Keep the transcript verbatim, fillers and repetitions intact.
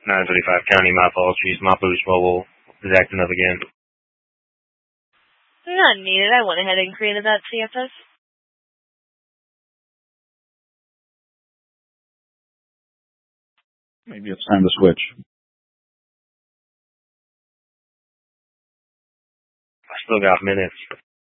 nine thirty-five County, my apologies. My boost mobile is acting up again. Not needed. I went ahead and created that C F S. Maybe it's time to switch. I still got minutes.